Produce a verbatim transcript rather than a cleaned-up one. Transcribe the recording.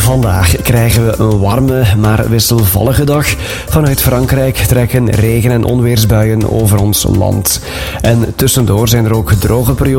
Vandaag krijgen we een warme, maar wisselvallige dag. Vanuit Frankrijk trekken regen- en onweersbuien over ons land. En tussendoor zijn er ook droge perioden.